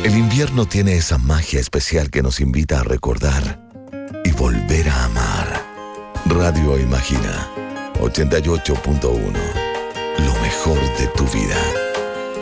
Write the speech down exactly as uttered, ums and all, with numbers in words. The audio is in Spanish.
El invierno tiene esa magia especial que nos invita a recordar y volver a amar. Radio Imagina, ochenta y ocho punto uno. Lo mejor de tu vida.